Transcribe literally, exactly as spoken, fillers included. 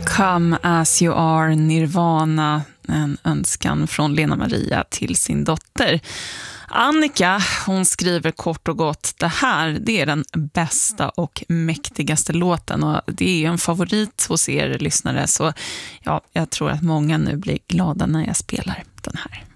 Come as you are, Nirvana, en önskan från Lena Maria till sin dotter. Annika, hon skriver kort och gott: det här, det är den bästa och mäktigaste låten, och det är en favorit hos er lyssnare, så ja, jag tror att många nu blir glada när jag spelar den här.